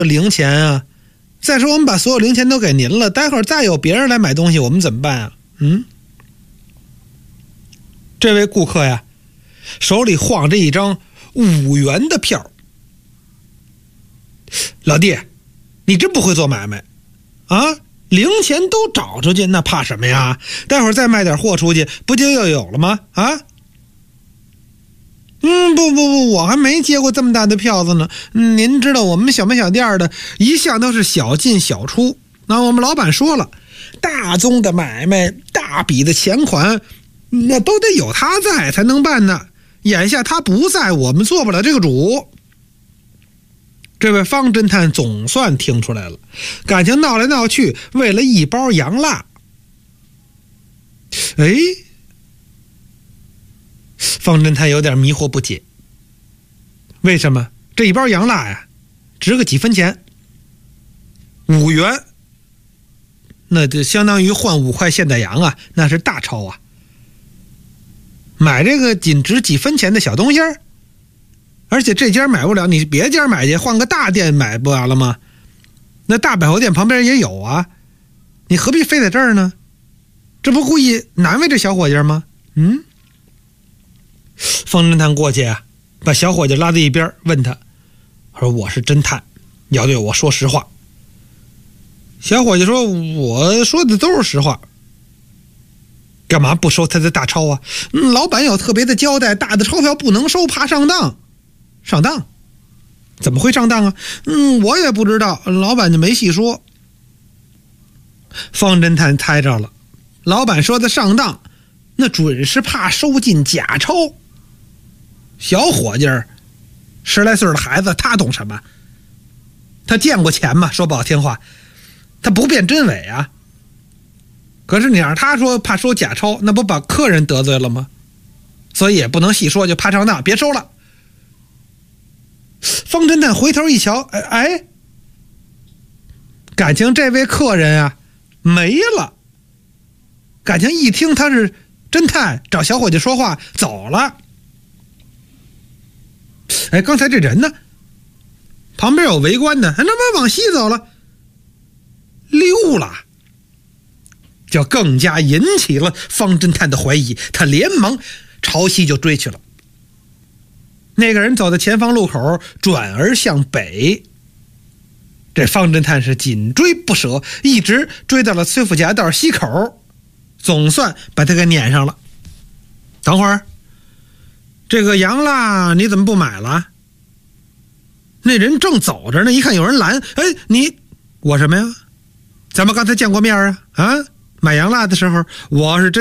零钱啊。再说我们把所有零钱都给您了，待会儿再有别人来买东西，我们怎么办啊？这位顾客呀，手里晃着一张5元的票。老弟，你真不会做买卖啊？零钱都找出去，那怕什么呀？待会儿再卖点货出去，不就又有了吗？啊？不，我还没接过这么大的票子呢。您知道我们小卖小店的一向都是小进小出，那我们老板说了，大宗的买卖、大笔的钱款，那都得有他在才能办呢。眼下他不在，我们做不了这个主。这位方侦探总算听出来了，感情闹来闹去，为了一包洋蜡。方侦探有点迷惑不解，为什么这一包洋蜡呀值个几分钱？5元，那就相当于换5块现代洋啊，那是大钞啊。买这个仅值几分钱的小东西儿，而且这家买不了，你别家买去，换个大店买不完了吗？那大百货店旁边也有啊，你何必非在这儿呢？这不故意难为这小伙计吗？方侦探过去啊，把小伙计拉在一边，问他说：“我是侦探，要对我说实话。”小伙计说：“我说的都是实话。”干嘛不收他的大钞啊？老板有特别的交代，大的钞票不能收，怕上当。上当？怎么会上当啊？我也不知道，老板就没细说。方侦探猜着了，老板说的上当，那准是怕收进假钞。小伙计儿，10来岁的孩子，他懂什么？他见过钱吗？说不好听话，他不辨真伪啊。可是你让他说怕收假钞，那不把客人得罪了吗？所以也不能细说，就怕上当，别收了。方侦探回头一瞧，感情这位客人啊没了，感情一听他是侦探，找小伙计说话走了。刚才这人呢？旁边有围观的，那么往西走了，溜了，就更加引起了方侦探的怀疑。他连忙朝西就追去了。那个人走到前方路口，转而向北。这方侦探是紧追不舍，一直追到了崔府夹道西口，总算把他给撵上了。等会儿，这个洋蜡你怎么不买了？那人正走着呢，一看有人拦，我什么呀？咱们刚才见过面啊？买洋蜡的时候，我是真